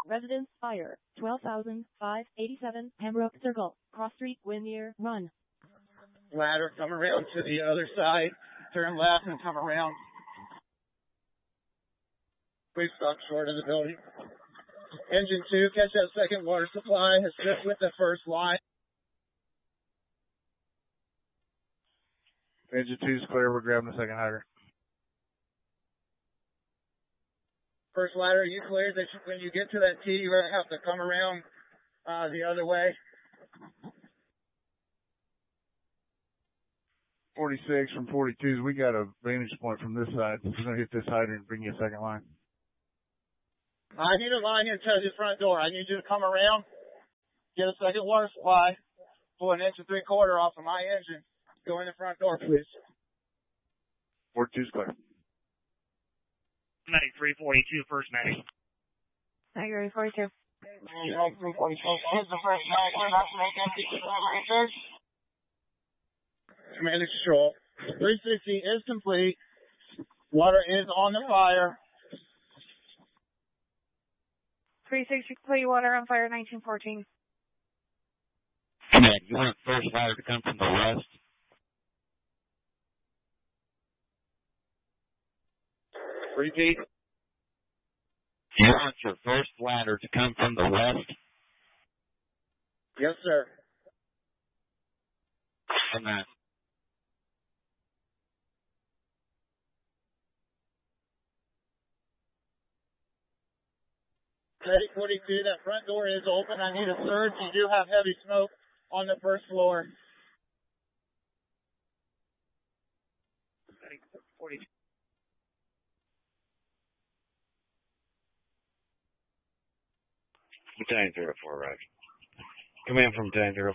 Residence Fire, 12,587 Pembroke Circle, Cross Street, Wynyard, Run. Ladder, come around to the other side, turn left and come around. Please stop short of the building. Engine 2, catch that second water supply, assist with the first line. Engine 2's clear, we're grabbing the second hydrant. First ladder, you cleared. When you get to that T, you're going to have to come around the other way. 46 from 42s, we got a vantage point from this side. So we're going to hit this hydrant and bring you a second line. I need a line here to the front door. I need you to come around, get a second water supply, pull an inch and 3/4 off of my engine. Go in the front door, please. 42's clear. 9342, first medic. 9342. Here's the first night. We're not to make empty research. Command and control. 360 is complete. Water is on the fire. 360 complete, water on fire, 1914. Command, you want first ladder to come from the west? Repeat. You want your first ladder to come from the west? Yes, sir. Command. Medic 42, that front door is open. I need a surge. You do have heavy smoke on the first floor. Medic 42. Battalion 04, Roger. Command from Battalion 04.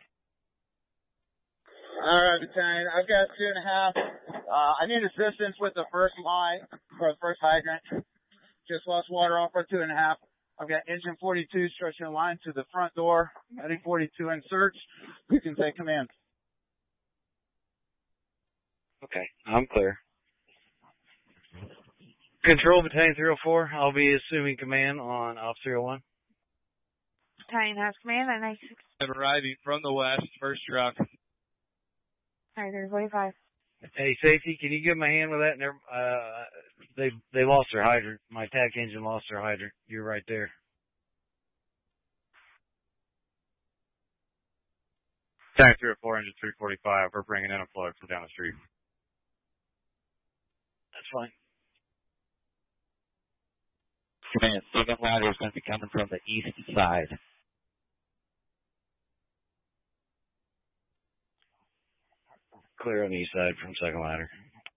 All right, Battalion. I've got 2.5. I need assistance with the first line, or the first hydrant. Just lost water off for 2.5. I've got engine 42 stretching a line to the front door. Medic 42 in search. You can take command. Okay, I'm clear. Control Battalion 304. I'll be assuming command on Officer 01. Battalion has command at 96. I'm arriving from the west, first truck. 9345. Hey, safety, can you give them a hand with that? They lost their hydrant. My attack engine lost their hydrant. You're right there. Battalion 304, engine 345. We're bringing in a plug from down the street. That's fine. Command, second ladder is going to be coming from the east side. Clear on the east side from second ladder.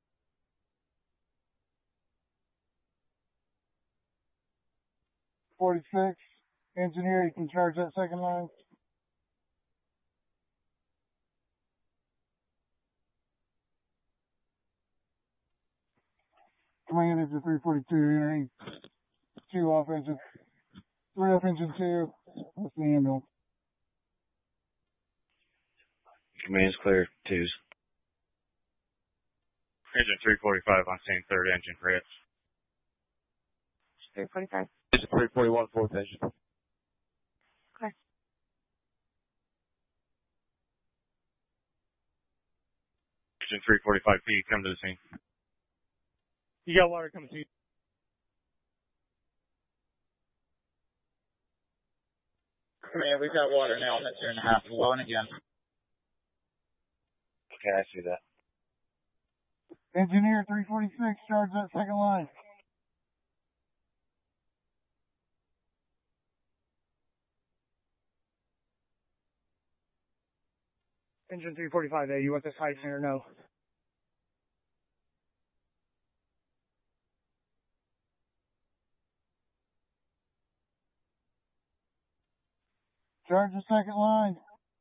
.46, engineer, you can charge that second line. Command engine 342, entering 2 off engine, 3 off engine 2, that's the ambulance. Command's clear, 2s. Engine 345 on scene, third engine, Ritz. 345. Engine 341, fourth engine. Okay. Engine 345P, come to the scene. You got water coming to you. Man, we've got water now on that 2.5, flowing again. Okay, I see that. Engineer 346, charge that second line. Engine 345A, you want this hydrant or no? Charge the second line.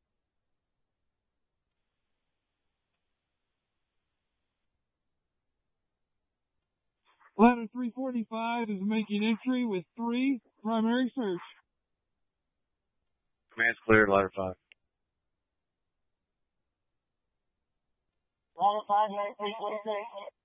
Ladder 345 is making entry with 3 primary search. Command's clear, ladder 5. Ladder 5, 9346.